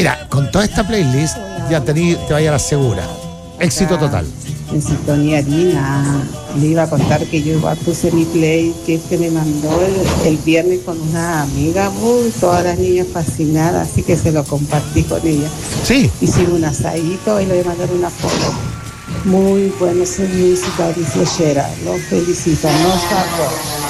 Mira, con toda esta playlist ya te vaya a la segura. Éxito total. En sintonía Dina, le iba a contar que yo igual puse mi play que me mandó el viernes con una amiga, todas las niñas fascinadas, así que se lo compartí con ella. Sí. Hicimos un asadito y le voy a mandar una foto. Muy bueno ese música, dice Shera, lo felicito, no sabor.